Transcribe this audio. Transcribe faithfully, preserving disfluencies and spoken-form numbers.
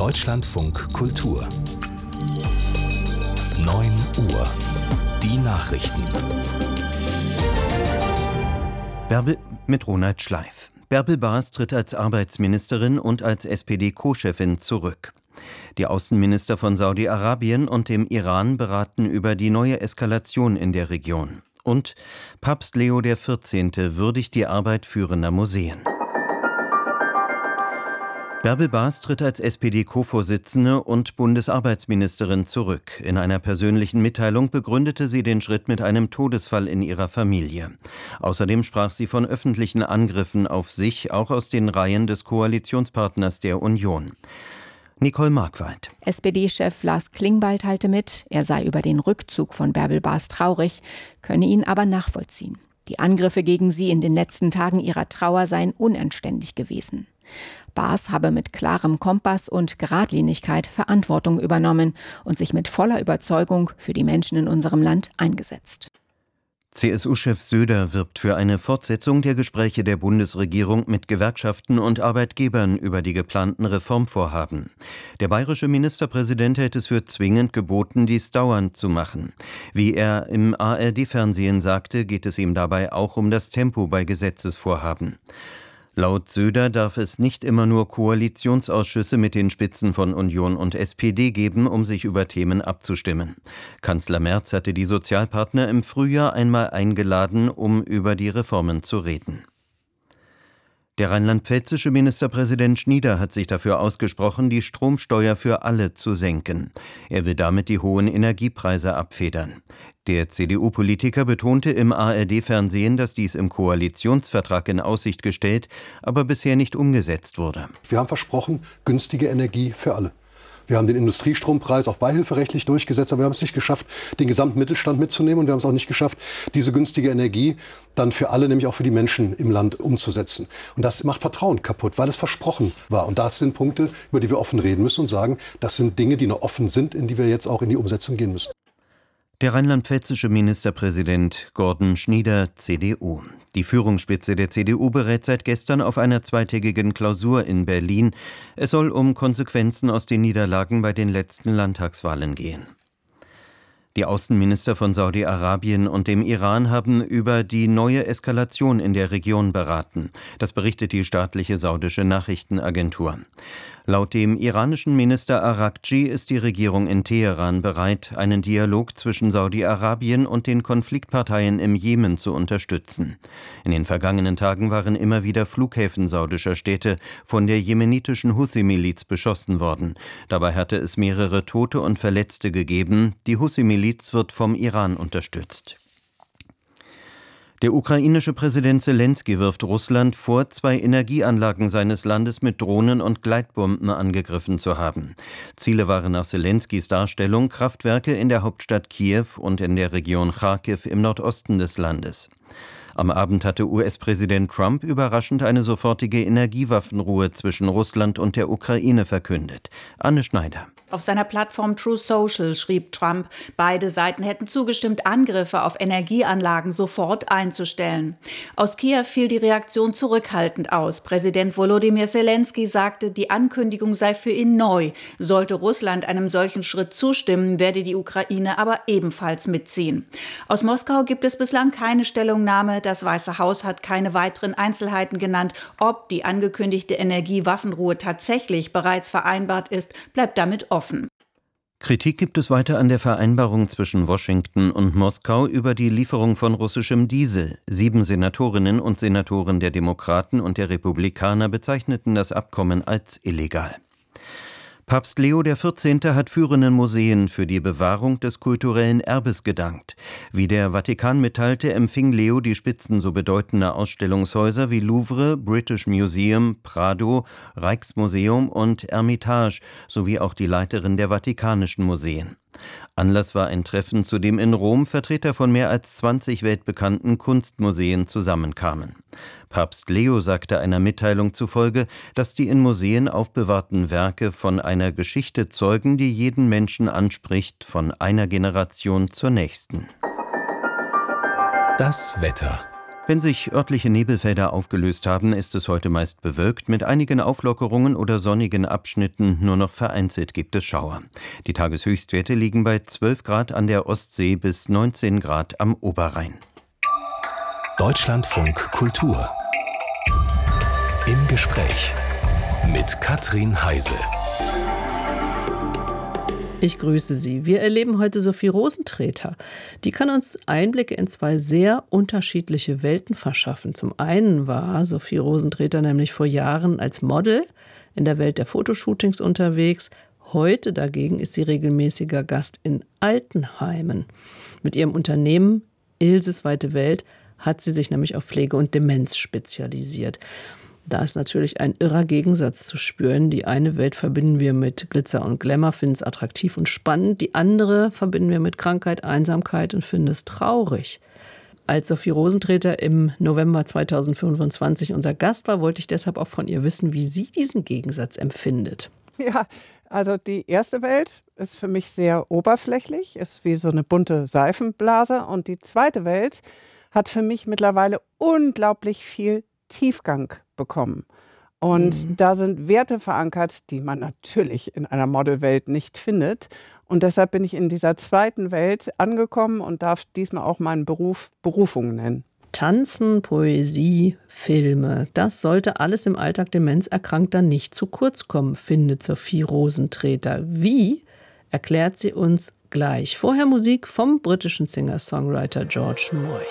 Deutschlandfunk Kultur. neun Uhr. Die Nachrichten. Bärbel mit Ronald Schleif. Bärbel Bas tritt als Arbeitsministerin und als S P D-Co-Chefin zurück. Die Außenminister von Saudi-Arabien und dem Iran beraten über die neue Eskalation in der Region. Und Papst Leo der Vierzehnte würdigt die Arbeit führender Museen. Bärbel Bas tritt als S P D-Co-Vorsitzende und Bundesarbeitsministerin zurück. In einer persönlichen Mitteilung begründete sie den Schritt mit einem Todesfall in ihrer Familie. Außerdem sprach sie von öffentlichen Angriffen auf sich, auch aus den Reihen des Koalitionspartners der Union. Nicole Markwald. S P D-Chef Lars Klingbeil teilte mit, er sei über den Rückzug von Bärbel Bas traurig, könne ihn aber nachvollziehen. Die Angriffe gegen sie in den letzten Tagen ihrer Trauer seien unanständig gewesen. Bas habe mit klarem Kompass und Geradlinigkeit Verantwortung übernommen und sich mit voller Überzeugung für die Menschen in unserem Land eingesetzt. C S U-Chef Söder wirbt für eine Fortsetzung der Gespräche der Bundesregierung mit Gewerkschaften und Arbeitgebern über die geplanten Reformvorhaben. Der bayerische Ministerpräsident hält es für zwingend geboten, dies dauernd zu machen. Wie er im A R D-Fernsehen sagte, geht es ihm dabei auch um das Tempo bei Gesetzesvorhaben. Laut Söder darf es nicht immer nur Koalitionsausschüsse mit den Spitzen von Union und S P D geben, um sich über Themen abzustimmen. Kanzler Merz hatte die Sozialpartner im Frühjahr einmal eingeladen, um über die Reformen zu reden. Der rheinland-pfälzische Ministerpräsident Schnieder hat sich dafür ausgesprochen, die Stromsteuer für alle zu senken. Er will damit die hohen Energiepreise abfedern. Der C D U-Politiker betonte im A R D-Fernsehen, dass dies im Koalitionsvertrag in Aussicht gestellt, aber bisher nicht umgesetzt wurde. Wir haben versprochen, günstige Energie für alle. Wir haben den Industriestrompreis auch beihilferechtlich durchgesetzt, aber wir haben es nicht geschafft, den gesamten Mittelstand mitzunehmen. Und wir haben es auch nicht geschafft, diese günstige Energie dann für alle, nämlich auch für die Menschen im Land umzusetzen. Und das macht Vertrauen kaputt, weil es versprochen war. Und das sind Punkte, über die wir offen reden müssen und sagen, das sind Dinge, die noch offen sind, in die wir jetzt auch in die Umsetzung gehen müssen. Der rheinland-pfälzische Ministerpräsident Gordon Schnieder, C D U. Die Führungsspitze der C D U berät seit gestern auf einer zweitägigen Klausur in Berlin. Es soll um Konsequenzen aus den Niederlagen bei den letzten Landtagswahlen gehen. Die Außenminister von Saudi-Arabien und dem Iran haben über die neue Eskalation in der Region beraten. Das berichtet die staatliche saudische Nachrichtenagentur. Laut dem iranischen Minister Araghchi ist die Regierung in Teheran bereit, einen Dialog zwischen Saudi-Arabien und den Konfliktparteien im Jemen zu unterstützen. In den vergangenen Tagen waren immer wieder Flughäfen saudischer Städte von der jemenitischen Houthi-Miliz beschossen worden. Dabei hatte es mehrere Tote und Verletzte gegeben. Die Houthi-Miliz wird vom Iran unterstützt. Der ukrainische Präsident Selenskyj wirft Russland vor, zwei Energieanlagen seines Landes mit Drohnen und Gleitbomben angegriffen zu haben. Ziele waren nach Selenskys Darstellung Kraftwerke in der Hauptstadt Kiew und in der Region Charkiw im Nordosten des Landes. Am Abend hatte U S-Präsident Trump überraschend eine sofortige Energiewaffenruhe zwischen Russland und der Ukraine verkündet. Anne Schneider. Auf seiner Plattform True Social schrieb Trump, beide Seiten hätten zugestimmt, Angriffe auf Energieanlagen sofort einzustellen. Aus Kiew fiel die Reaktion zurückhaltend aus. Präsident Volodymyr Selenskyj sagte, die Ankündigung sei für ihn neu. Sollte Russland einem solchen Schritt zustimmen, werde die Ukraine aber ebenfalls mitziehen. Aus Moskau gibt es bislang keine Stellungnahme. Das Weiße Haus hat keine weiteren Einzelheiten genannt. Ob die angekündigte Energiewaffenruhe tatsächlich bereits vereinbart ist, bleibt damit offen. Kritik gibt es weiter an der Vereinbarung zwischen Washington und Moskau über die Lieferung von russischem Diesel. Sieben Senatorinnen und Senatoren der Demokraten und der Republikaner bezeichneten das Abkommen als illegal. Papst Leo der Vierzehnte hat führenden Museen für die Bewahrung des kulturellen Erbes gedankt. Wie der Vatikan mitteilte, empfing Leo die Spitzen so bedeutender Ausstellungshäuser wie Louvre, British Museum, Prado, Rijksmuseum und Ermitage sowie auch die Leiterin der Vatikanischen Museen. Anlass war ein Treffen, zu dem in Rom Vertreter von mehr als zwanzig weltbekannten Kunstmuseen zusammenkamen. Papst Leo sagte einer Mitteilung zufolge, dass die in Museen aufbewahrten Werke von einer Geschichte zeugen, die jeden Menschen anspricht, von einer Generation zur nächsten. Das Wetter. Wenn sich örtliche Nebelfelder aufgelöst haben, ist es heute meist bewölkt. Mit einigen Auflockerungen oder sonnigen Abschnitten nur noch vereinzelt gibt es Schauer. Die Tageshöchstwerte liegen bei zwölf Grad an der Ostsee bis neunzehn Grad am Oberrhein. Deutschlandfunk Kultur. Im Gespräch mit Katrin Heise. Ich grüße Sie. Wir erleben heute Sophie Rosentreter. Die kann uns Einblicke in zwei sehr unterschiedliche Welten verschaffen. Zum einen war Sophie Rosentreter nämlich vor Jahren als Model in der Welt der Fotoshootings unterwegs. Heute dagegen ist sie regelmäßiger Gast in Altenheimen. Mit ihrem Unternehmen Ilses Weite Welt hat sie sich nämlich auf Pflege und Demenz spezialisiert. Da ist natürlich ein irrer Gegensatz zu spüren. Die eine Welt verbinden wir mit Glitzer und Glamour, finden es attraktiv und spannend. Die andere verbinden wir mit Krankheit, Einsamkeit und finden es traurig. Als Sophie Rosentreter im November zweitausendfünfundzwanzig unser Gast war, wollte ich deshalb auch von ihr wissen, wie sie diesen Gegensatz empfindet. Ja, also die erste Welt ist für mich sehr oberflächlich, ist wie so eine bunte Seifenblase. Und die zweite Welt hat für mich mittlerweile unglaublich viel Tiefgang bekommen. Und mhm. da sind Werte verankert, die man natürlich in einer Modelwelt nicht findet. Und deshalb bin ich in dieser zweiten Welt angekommen und darf diesmal auch meinen Beruf Berufung nennen. Tanzen, Poesie, Filme, das sollte alles im Alltag Demenzerkrankter nicht zu kurz kommen, findet Sophie Rosentreter. Wie, erklärt sie uns gleich. Vorher Musik vom britischen Singer-Songwriter George Moy.